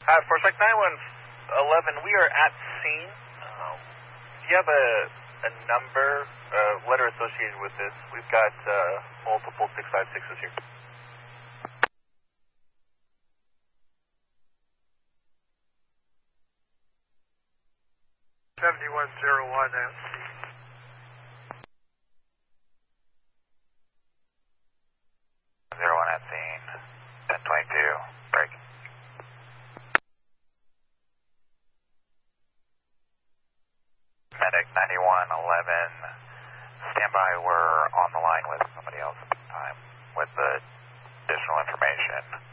For Sec 9111, we are at scene. Do you have a number, letter associated with this? We've got multiple 656s here. 7101 at scene. At scene, 1022, break. Medic 9111, standby, we're on the line with somebody else at this time with the additional information.